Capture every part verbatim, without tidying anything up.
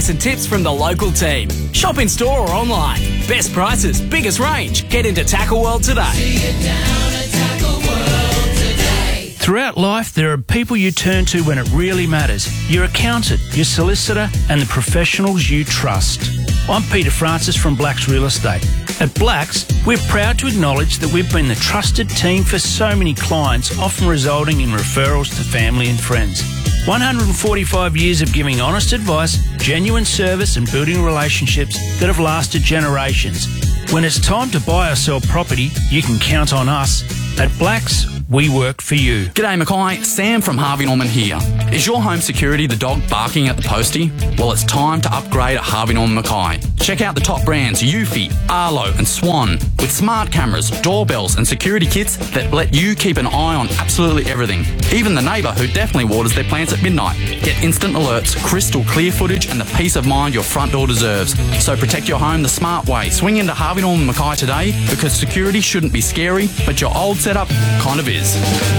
advice and tips from the local team. Shop in store or online. Best prices, biggest range. Get into Tackle World today. Throughout life, there are people you turn to when it really matters. Your accountant, your solicitor, and the professionals you trust. I'm Peter Francis from Blacks Real Estate. At Blacks, we're proud to acknowledge that we've been the trusted team for so many clients, often resulting in referrals to family and friends. one hundred forty-five years of giving honest advice, genuine service and building relationships that have lasted generations. When it's time to buy or sell property, you can count on us. At Blacks, we work for you. G'day Mackay, Sam from Harvey Norman here. Is your home security the dog barking at the postie? Well, it's time to upgrade at Harvey Norman Mackay. Check out the top brands Eufy, Arlo and Swan with smart cameras, doorbells and security kits that let you keep an eye on absolutely everything. Even the neighbour who definitely waters their plants at midnight. Get instant alerts, crystal clear footage and the peace of mind your front door deserves. So protect your home the smart way. Swing into Harvey Norman Mackay today because security shouldn't be scary, but your old setup kind of is.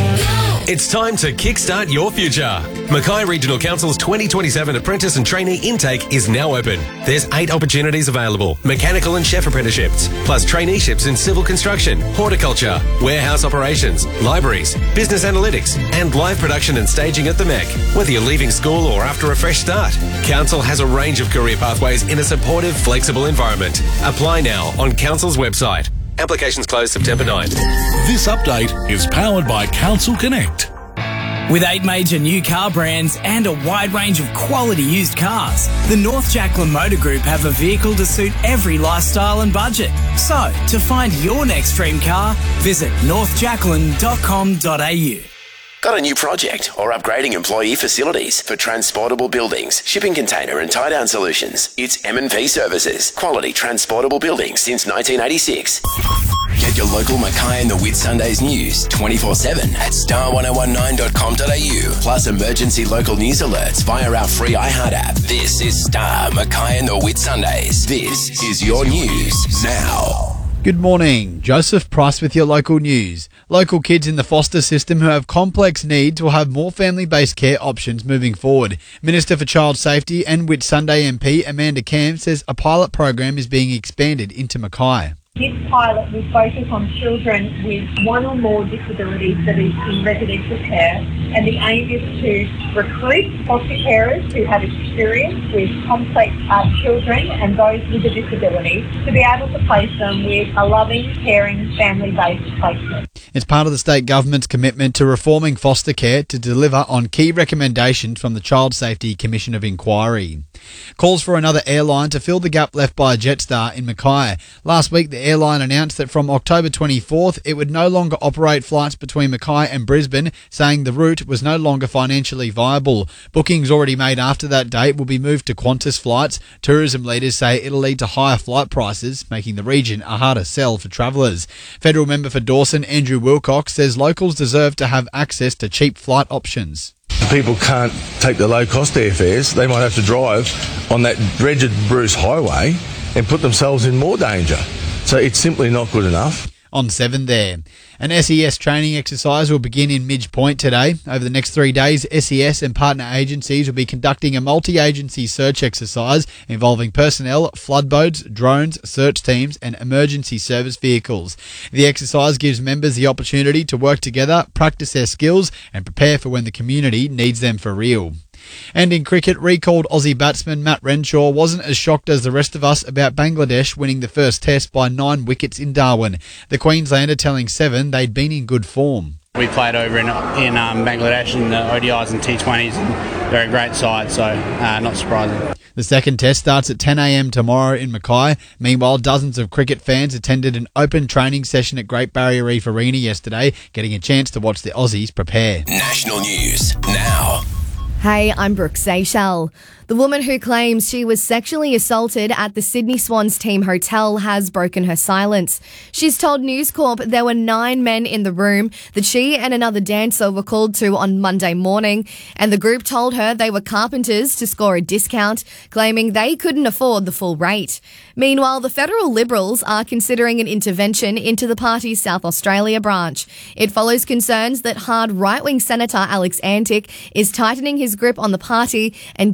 It's time to kickstart your future. Mackay Regional Council's twenty twenty-seven apprentice and trainee intake is now open. There's eight opportunities available: mechanical and chef apprenticeships, plus traineeships in civil construction, horticulture, warehouse operations, libraries, business analytics, and live production and staging at the M E C. Whether you're leaving school or after a fresh start, Council has a range of career pathways in a supportive, flexible environment. Apply now on Council's website. Applications close September ninth. This update is powered by Council Connect. With eight major new car brands and a wide range of quality used cars, the North Jacqueline Motor Group have a vehicle to suit every lifestyle and budget. So, to find your next dream car, visit north jacqueline dot com dot a u. Got a new project or upgrading employee facilities for transportable buildings, shipping container and tie-down solutions? It's M and P Services. Quality transportable buildings since nineteen eighty-six. Get your local Mackay and the Whitsundays news twenty-four seven at star one oh one nine dot com dot a u. Plus emergency local news alerts via our free iHeart app. This is Star Mackay and the Whitsundays. This is your news now. Good morning. Joseph Price with your local news. Local kids in the foster system who have complex needs will have more family-based care options moving forward. Minister for Child Safety and Whitsunday M P Amanda Camp says a pilot program is being expanded into Mackay. This pilot will focus on children with one or more disabilities that is in residential care, and the aim is to recruit foster carers who have experience with complex uh, children and those with a disability to be able to place them with a loving, caring, family-based placement. It's part of the state government's commitment to reforming foster care to deliver on key recommendations from the Child Safety Commission of Inquiry. Calls for another airline to fill the gap left by Jetstar in Mackay. Last week, the airline announced that from October twenty-fourth, it would no longer operate flights between Mackay and Brisbane, saying the route was no longer financially viable. Bookings already made after that date will be moved to Qantas flights. Tourism leaders say it'll lead to higher flight prices, making the region a harder sell for travellers. Federal member for Dawson, Andrew Wilcox, says locals deserve to have access to cheap flight options. People can't take the low-cost airfares. They might have to drive on that dreaded Bruce Highway and put themselves in more danger. So it's simply not good enough. On seven there. An S E S training exercise will begin in Midge Point today. Over the next three days, S E S and partner agencies will be conducting a multi-agency search exercise involving personnel, flood boats, drones, search teams and emergency service vehicles. The exercise gives members the opportunity to work together, practice their skills and prepare for when the community needs them for real. And in cricket, recalled Aussie batsman Matt Renshaw wasn't as shocked as the rest of us about Bangladesh winning the first test by nine wickets in Darwin. The Queenslander telling Seven they'd been in good form. We played over in, in um, Bangladesh in the O D Is and T twenties and they're a great side, so uh, not surprising. The second test starts at ten a m tomorrow in Mackay. Meanwhile, dozens of cricket fans attended an open training session at Great Barrier Reef Arena yesterday, getting a chance to watch the Aussies prepare. National news now. Hey, I'm Brooke Seychelles. The woman who claims she was sexually assaulted at the Sydney Swans team hotel has broken her silence. She's told News Corp there were nine men in the room that she and another dancer were called to on Monday morning, and the group told her they were carpenters to score a discount, claiming they couldn't afford the full rate. Meanwhile, the federal Liberals are considering an intervention into the party's South Australia branch. It follows concerns that hard right-wing Senator Alex Antic is tightening his grip on the party and deepening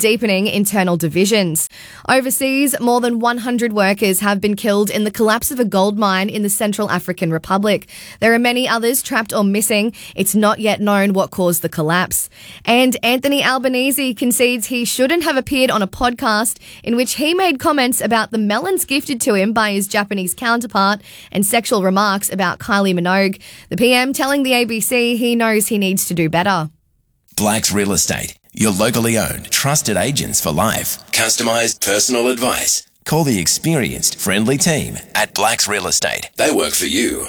internal divisions. Overseas, more than one hundred workers have been killed in the collapse of a gold mine in the Central African Republic. There are many others trapped or missing. It's not yet known what caused the collapse. And Anthony Albanese concedes he shouldn't have appeared on a podcast in which he made comments about the melons gifted to him by his Japanese counterpart and sexual remarks about Kylie Minogue. The P M telling the A B C he knows he needs to do better. Blacks Real Estate, your locally owned, trusted agents for life. Customised personal advice. Call the experienced, friendly team at Blacks Real Estate. They work for you.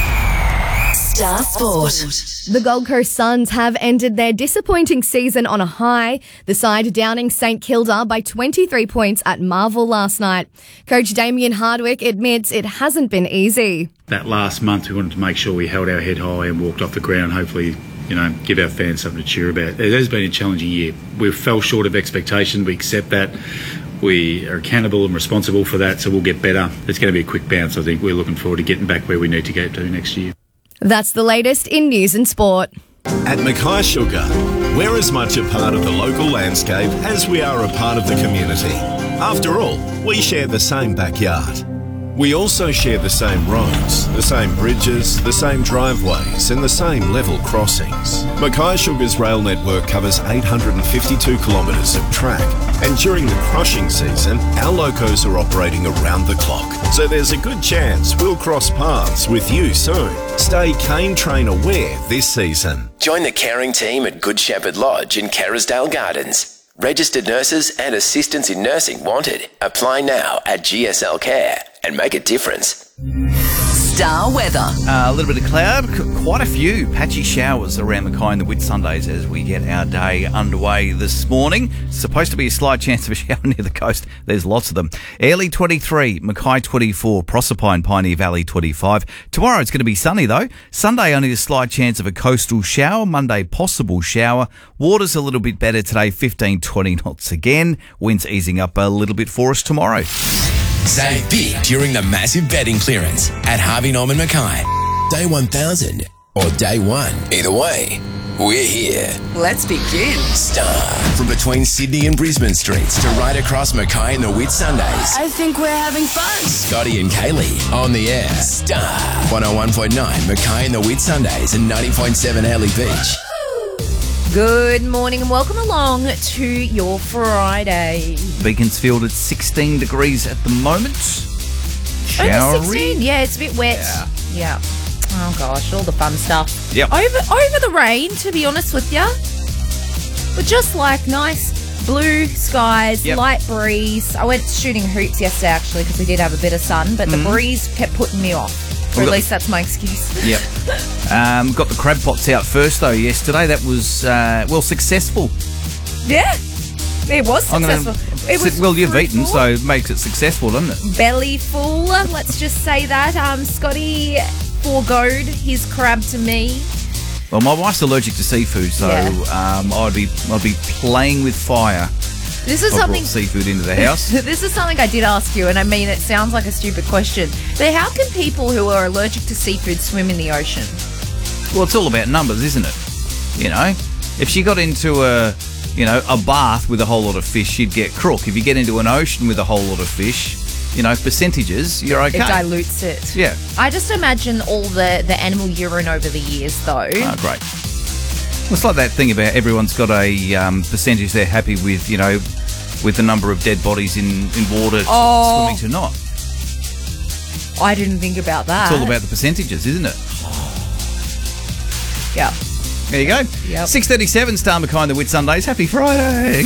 Star Sport. The Gold Coast Suns have ended their disappointing season on a high, the side downing St Kilda by twenty-three points at Marvel last night. Coach Damien Hardwick admits it hasn't been easy. That last month we wanted to make sure we held our head high and walked off the ground, hopefully, you know, give our fans something to cheer about. It has been a challenging year. We fell short of expectation. We accept that. We are accountable and responsible for that, so we'll get better. It's going to be a quick bounce, I think. We're looking forward to getting back where we need to get to next year. That's the latest in news and sport. At Mackay Sugar, we're as much a part of the local landscape as we are a part of the community. After all, we share the same backyard. We also share the same roads, the same bridges, the same driveways and the same level crossings. Mackay Sugar's rail network covers eight hundred fifty-two kilometres of track, and during the crushing season, our locos are operating around the clock. So there's a good chance we'll cross paths with you soon. Stay Cane Train aware this season. Join the caring team at Good Shepherd Lodge in Kerrisdale Gardens. Registered nurses and assistants in nursing wanted. Apply now at G S L Care and make a difference. Star weather. Uh, a little bit of cloud, quite a few patchy showers around Mackay and the Whitsundays as we get our day underway this morning. Supposed to be a slight chance of a shower near the coast. There's lots of them. Airlie twenty-three, Mackay twenty-four, Proserpine, Pioneer Valley twenty-five. Tomorrow it's going to be sunny though. Sunday only a slight chance of a coastal shower. Monday possible shower. Water's a little bit better today, fifteen, twenty knots again. Winds easing up a little bit for us tomorrow. Save big during the massive bedding clearance at Harvey Norman Mackay. Day one thousand or day one. Either way, we're here. Let's begin. Star. From between Sydney and Brisbane streets to right across Mackay and the Whitsundays. I think we're having fun. Scotty and Kaylee on the air. Star. one oh one point nine Mackay and the Whitsundays and ninety point seven Airlie Beach. Good morning and welcome along to your Friday. Beaconsfield at sixteen degrees at the moment. Only sixteen? Yeah, it's a bit wet. Yeah. yeah. Oh gosh, all the fun stuff. Yep. Over over the rain, to be honest with you. But just like nice blue skies, yep. light breeze. I went shooting hoops yesterday actually because we did have a bit of sun, but mm-hmm. the breeze kept putting me off. Or at least that's my excuse. Yep. um, got the crab pots out first, though, yesterday. That was, uh, well, successful. Yeah. It was successful. Gonna, it was well, you've eaten, full. So it makes it successful, doesn't it? Belly full. Let's just say that. Um, Scotty foregoed his crab to me. Well, my wife's allergic to seafood, so yeah. um, I'd be I'd be playing with fire. This is I something brought seafood into the house. This is something I did ask you, and I mean it sounds like a stupid question, but how can people who are allergic to seafood swim in the ocean? Well, it's all about numbers, isn't it? You know, if she got into a, you know, a bath with a whole lot of fish, she'd get crook. If you get into an ocean with a whole lot of fish, you know, percentages, you're okay. It dilutes it. Yeah. I just imagine all the the animal urine over the years, though. Oh, great. It's like that thing about everyone's got a um, percentage they're happy with, you know, with the number of dead bodies in, in water oh, swimming to not. I didn't think about that. It's all about the percentages, isn't it? Yeah. There you go. Yep. six thirty-seven, Star Mackay and the Whitsundays. Happy Friday.